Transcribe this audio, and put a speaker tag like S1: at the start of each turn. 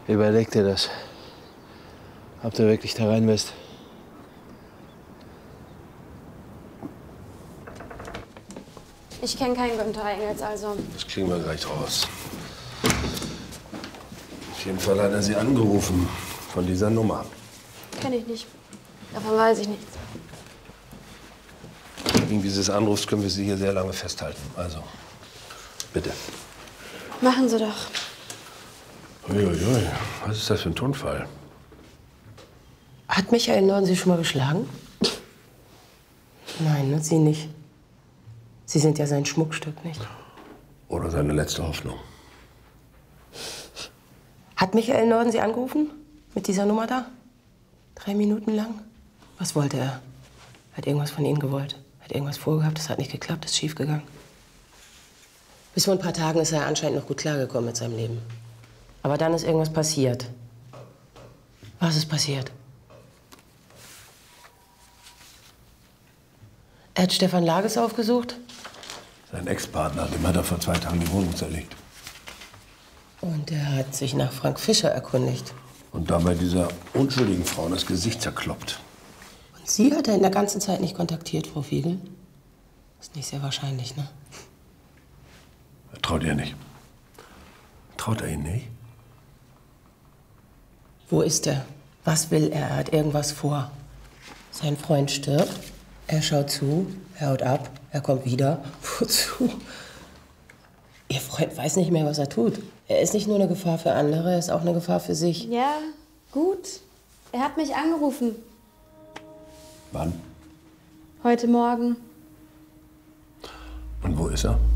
S1: Überleg dir das. Ob du wirklich da rein willst.
S2: Ich kenne keinen Günther Engels, also.
S3: Das kriegen wir gleich raus. Auf jeden Fall hat er Sie angerufen. Von dieser Nummer.
S2: Kenne ich nicht. Davon weiß ich nichts.
S3: Wegen dieses Anrufs können wir Sie hier sehr lange festhalten. Also, bitte.
S2: Machen Sie doch.
S3: Uiuiui, was ist das für ein Tonfall?
S4: Hat Michael Norden Sie schon mal geschlagen? Nein, ne, Sie nicht. Sie sind ja sein Schmuckstück, nicht?
S3: Oder seine letzte Hoffnung.
S4: Hat Michael Norden Sie angerufen? Mit dieser Nummer da? 3 Minuten lang? Was wollte er? Hat irgendwas von Ihnen gewollt? Hat irgendwas vorgehabt? Das hat nicht geklappt, ist schiefgegangen. Bis vor ein paar Tagen ist er anscheinend noch gut klargekommen mit seinem Leben. Aber dann ist irgendwas passiert. Was ist passiert? Er hat Stefan Lages aufgesucht.
S3: Sein Ex-Partner, dem hat er vor 2 Tagen die Wohnung zerlegt.
S4: Und er hat sich nach Frank Fischer erkundigt.
S3: Und dabei dieser unschuldigen Frau das Gesicht zerkloppt.
S4: Und Sie hat er in der ganzen Zeit nicht kontaktiert, Frau Fiegel? Ist nicht sehr wahrscheinlich, ne?
S3: Er traut ihr nicht. Traut er Ihnen nicht?
S4: Wo ist er? Was will er? Er hat irgendwas vor. Sein Freund stirbt. Er schaut zu. Er haut ab. Er kommt wieder. Wozu? Ihr Freund weiß nicht mehr, was er tut. Er ist nicht nur eine Gefahr für andere, er ist auch eine Gefahr für sich.
S2: Ja, gut. Er hat mich angerufen.
S3: Wann?
S2: Heute Morgen.
S3: Und wo ist er?